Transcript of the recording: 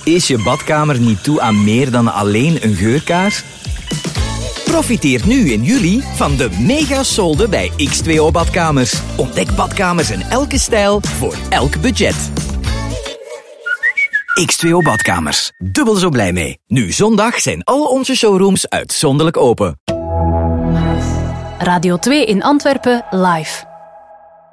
Is je badkamer niet toe aan meer dan alleen een geurkaars? Profiteer nu in juli van de mega-solde bij X2O Badkamers. Ontdek badkamers in elke stijl voor elk budget. X2O Badkamers. Dubbel zo blij mee. Nu zondag zijn al onze showrooms uitzonderlijk open. Radio 2 in Antwerpen live.